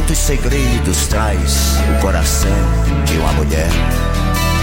Quantos segredos traz o coração de uma mulher?